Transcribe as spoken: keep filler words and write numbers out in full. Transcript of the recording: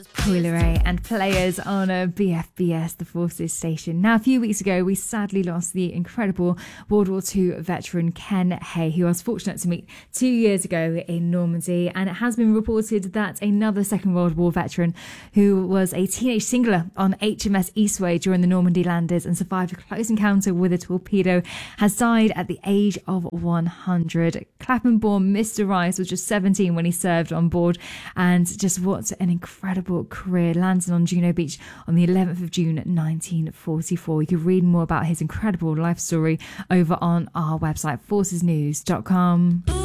Coi Leray and Players on a B F B S, the Forces station. Now, a few weeks ago, we sadly lost the incredible World War Two veteran Ken Hay, who I was fortunate to meet two years ago in Normandy. And it has been reported that another Second World War veteran who was a teenage singular on H M S Eastway during the Normandy landings and survived a close encounter with a torpedo has died at the age of one hundred. Clapham-born Mister Rice was just seventeen when he served on board, and just what an incredible career. Landed on Juno Beach on the eleventh of June nineteen forty-four. You can read more about his incredible life story over on our website, forces news dot com.